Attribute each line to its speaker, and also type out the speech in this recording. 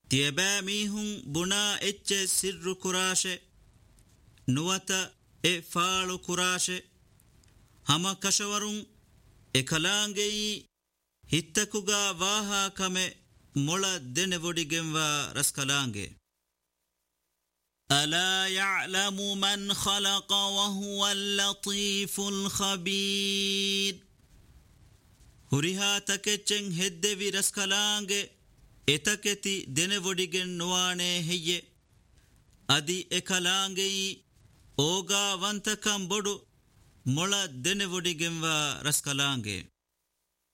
Speaker 1: ತಿಯಬಾ ಮೀಹುಂ ಬುನಾ ಎಚ್ಚೆ ಸಿರ್ರು ಕುರಾಶೆ ನುವತ A ಫಾಳು ಕುರಾಶೆ ಹಮ ಕಶವರುಂ A ಕಲಾಂಗೆಯಿ ಹಿತ್ತಕುಗ ವಾಹಾ ಕಮೆ ಮೊಳ ದೆನೆ ಒಡಿಗೆಂವ ರಸ್ಕಲಾಂಗೆ ಅಲಾ ಯಅಲಮು ಮನ್ ಖಲಕ ವಹುವಲ್ ಲತೀಫುಲ್ ಖಬೀರ್ ಹುರಿಹಾ ತಕೆಚ್ಚೆಂ ಹೆದ್ದೆವಿ ರಸ್ಕಲಾಂಗೆ ಎತಕೆತಿ ದೆನೆ ಒಡಿಗೆನ್ ನುವಾಣೆ ಹೆಯ್ಯೆ ಅದಿ ಎ ಕಲಾಂಗೆಯಿ ಓಗಾ ವಂತಕಂ ಬೊಡು ಮೊಳ ದೆನೆ ಒಡಿಗೆಂವ ರಸ್ಕಲಾಂಗೆ